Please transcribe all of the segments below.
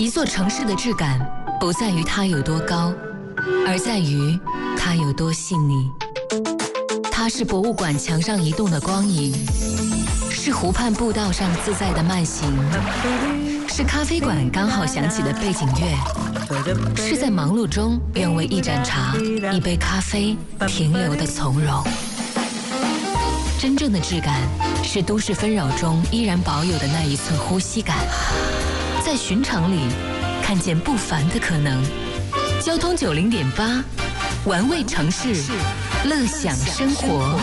一座城市的质感不在于它有多高，而在于它有多细腻。它是博物馆墙上移动的光影，是湖畔步道上自在的慢行，是咖啡馆刚好响起的背景乐，是在忙碌中愿为一盏茶、一杯咖啡停留的从容。真正的质感是都市纷扰中依然保有的那一寸呼吸感，在寻常里看见不凡的可能。交通90.8，玩味城市，乐享生活。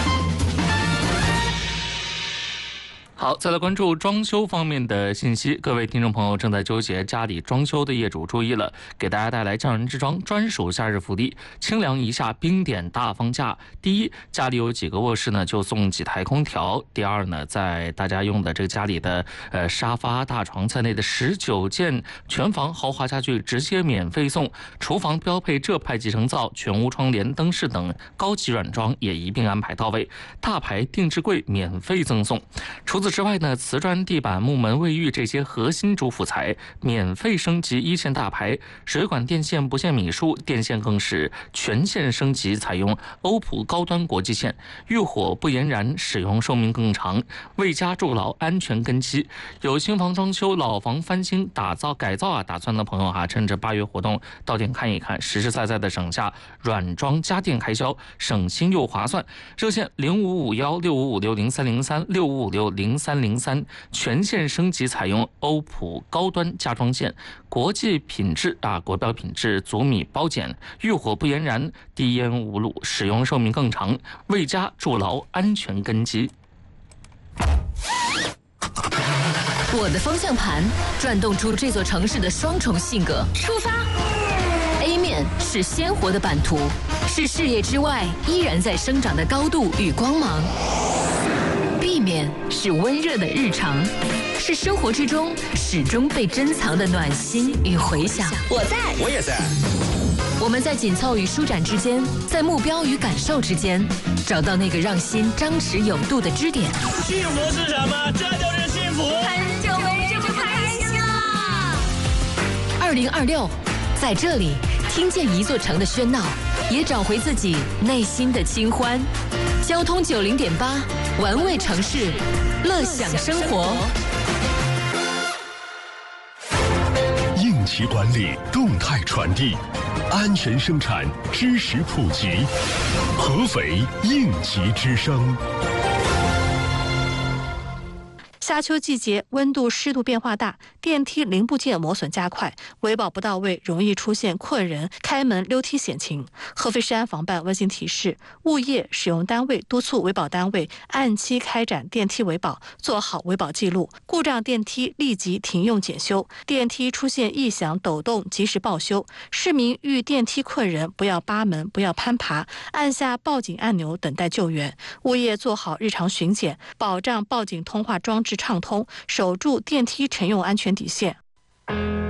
好，再来关注装修方面的信息。各位听众朋友正在纠结家里装修的业主注意了，给大家带来匠人之装专属夏日福利，清凉一夏冰点大方价。第一，家里有几个卧室呢，就送几台空调。第二呢，在大家用的这个家里的沙发、大床在内的19件全房豪华家具直接免费送，厨房标配浙派集成灶、全屋窗帘、灯饰等高级软装也一并安排到位，大牌定制柜免费赠送。除此之外呢，瓷砖、地板、木门、卫浴这些核心主辅材免费升级一线大牌，水管电线不限米数，电线更是全线升级，采用欧普高端国际线，遇火不延燃，使用寿命更长，为家筑牢安全根基。有新房装修、老房翻新、改造打算的朋友趁着8月活动到店看一看，实实在在的省下软装家电开销，省心又划算。热线05516560303655600303，全线升级采用欧普高端家装线，国际品质国标品质，足米包剪，遇火不延燃，低烟无路，使用寿命更长，为家筑牢安全根基。 我的方向盘转动出这座城市的双重性格。出发 A 面是鲜活的版图，是视野之外依然在生长的高度与光芒。B 面是温热的日常，是生活之中始终被珍藏的暖心与回响。 我在， 我也在。 我们在紧凑与舒展之间，在目标与感受之间，找到那个让心张弛有度的支点。 幸福是什么？这就是幸福。 很久没这么开心了。 2026，在这里听见一座城的喧闹，也找回自己内心的清欢。交通90.8，玩味城市，乐享生活。 应急管理，动态传递，安全生产，知识普及。合肥应急之声。 夏秋季节，温度湿度变化大，电梯零部件磨损加快，维保不到位，容易出现困人、开门溜梯险情。合肥市安防办温馨提示：物业、使用单位督促维保单位按期开展电梯维保，做好维保记录。故障电梯立即停用检修，电梯出现异响、抖动及时报修。市民遇电梯困人，不要扒门，不要攀爬，按下报警按钮等待救援。物业做好日常巡检，保障报警通话装置畅通，守住电梯乘用安全底线。